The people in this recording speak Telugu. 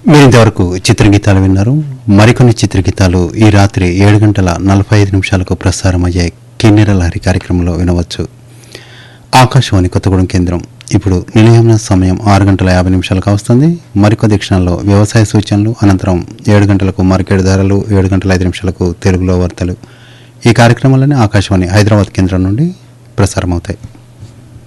మీరు ఇంతవరకు చిత్రగీతాలు విన్నారు. మరికొన్ని చిత్రగీతాలు ఈ రాత్రి 7:45 ప్రసారమయ్యే కిన్నెర లహరి కార్యక్రమంలో వినవచ్చు. ఆకాశవాణి కొత్తగూడెం కేంద్రం ఇప్పుడు నిలయమైన సమయం 6:50 వస్తుంది. మరికొద్ది క్షణాల్లో వ్యవసాయ సూచనలు, అనంతరం 7 గంటలకు మార్కెట్ ధరలు, 7:05 తెలుగులో వార్తలు. ఈ కార్యక్రమాలన్నీ ఆకాశవాణి హైదరాబాద్ కేంద్రం నుండి ప్రసారమవుతాయి.